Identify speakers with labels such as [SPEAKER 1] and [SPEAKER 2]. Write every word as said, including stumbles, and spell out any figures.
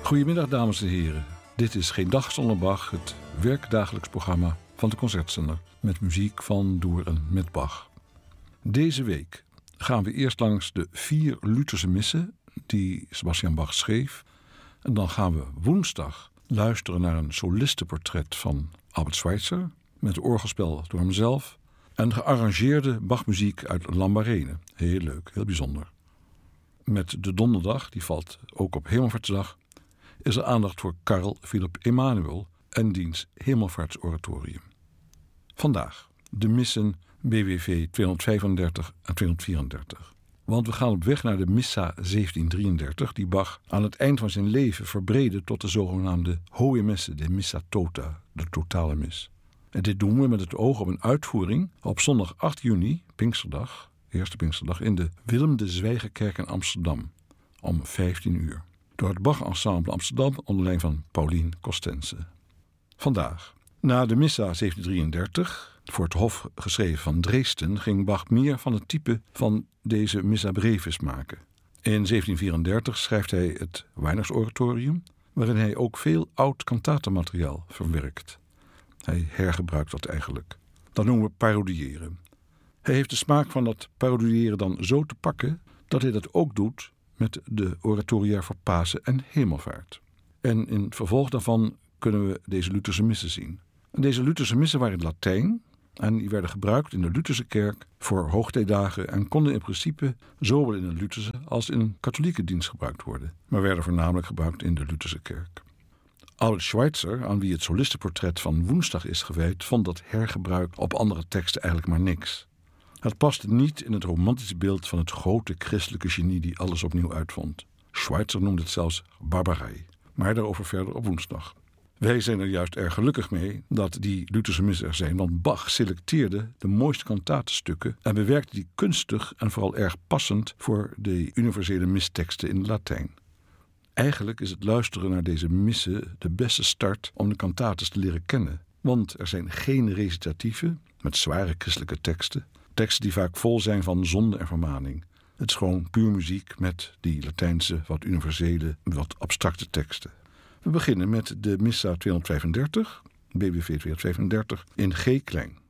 [SPEAKER 1] Goedemiddag, dames en heren. Dit is Geen Dag Zonder Bach, het werkdagelijks programma van de Concertzender. Met muziek van, door en met Bach. Deze week gaan we eerst langs de vier Lutherse missen die Sebastian Bach schreef. En dan gaan we woensdag luisteren naar een solistenportret van Albert Schweitzer. Met orgelspel door hemzelf. En gearrangeerde Bachmuziek uit Lambarene. Heel leuk, heel bijzonder. Met de donderdag, die valt ook op Hemelvaartsdag, is er aandacht voor Karl Philipp Emanuel en diens Hemelvaartsoratorium. Vandaag de missen B W V tweehonderdvijfendertig en tweehonderdvierendertig. Want we gaan op weg naar de Missa zeventien drieëndertig, die Bach aan het eind van zijn leven verbreedde tot de zogenaamde Hohe Messe, de Missa Tota, de totale mis. En dit doen we met het oog op een uitvoering op zondag acht juni, Pinksterdag, eerste Pinksterdag, in de Willem de Zwijgerkerk in Amsterdam, om vijftien uur. Door het Bach Ensemble Amsterdam onder leiding van Paulien Costense. Vandaag, na de Missa zeventien drieëndertig, voor het Hof geschreven van Dresden, ging Bach meer van het type van deze Missa Brevis maken. In zeventien vierendertig schrijft hij het Weihnachtsoratorium, waarin hij ook veel oud kantatenmateriaal verwerkt. Hij hergebruikt dat eigenlijk. Dat noemen we parodiëren. Hij heeft de smaak van dat parodiëren dan zo te pakken dat hij dat ook doet met de oratoria voor Pasen en Hemelvaart. En in vervolg daarvan kunnen we deze Lutherse missen zien. En deze Lutherse missen waren in Latijn en die werden gebruikt in de Lutherse kerk voor hoogtijdagen en konden in principe zowel in een Lutherse als in een katholieke dienst gebruikt worden, maar werden voornamelijk gebruikt in de Lutherse kerk. Albert Schweitzer, aan wie het solistenportret van woensdag is gewijd, vond dat hergebruik op andere teksten eigenlijk maar niks. Het paste niet in het romantische beeld van het grote christelijke genie die alles opnieuw uitvond. Schweitzer noemde het zelfs barbarij, maar daarover verder op woensdag. Wij zijn er juist erg gelukkig mee dat die Lutherse missen er zijn, want Bach selecteerde de mooiste kantatenstukken en bewerkte die kunstig en vooral erg passend voor de universele misteksten in het Latijn. Eigenlijk is het luisteren naar deze missen de beste start om de kantates te leren kennen, want er zijn geen recitatieve met zware christelijke teksten, teksten die vaak vol zijn van zonde en vermaning. Het is gewoon puur muziek met die Latijnse, wat universele, wat abstracte teksten. We beginnen met de Missa tweehonderdvijfendertig, B W V tweehonderdvijfendertig, in G klein.